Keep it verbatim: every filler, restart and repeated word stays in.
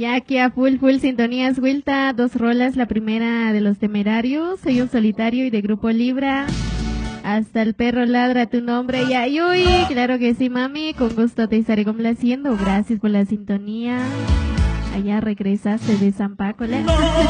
Ya aquí a full, full sintonías, Wilta, dos rolas, la primera de Los Temerarios, Soy un solitario y de Grupo Libra, Hasta el perro ladra tu nombre, y ay, uy, claro que sí, mami, con gusto te estaré complaciendo, gracias por la sintonía. Allá regresaste de San Paco, ¿le?